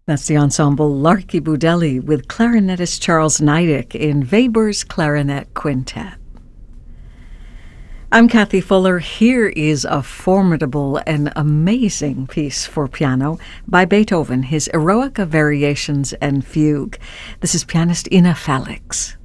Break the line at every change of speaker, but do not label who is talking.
That's the ensemble Larky Budelli with clarinetist Charles Neidick in Weber's Clarinet Quintet. I'm Kathy Fuller. Here is a formidable and amazing piece for piano by Beethoven, his Eroica Variations and Fugue. This is pianist Ina Felix.